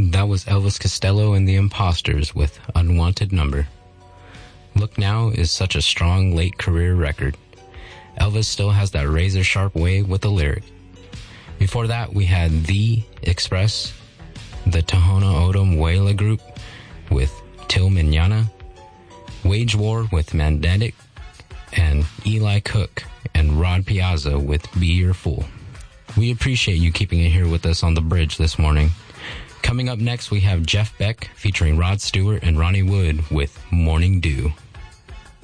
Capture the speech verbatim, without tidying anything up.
That was Elvis Costello and the Imposters with Unwanted Number. Look Now is such a strong late career record. Elvis still has that razor sharp way with the lyric. Before that, we had The Express, the Tohono O'odham Waila Group with Till Minyana, Wage War with Magnetic, and Eli Cook and Rod Piazza with Be Your Fool. We appreciate you keeping it here with us on the bridge this morning. Coming up next, we have Jeff Beck featuring Rod Stewart and Ronnie Wood with Morning Dew.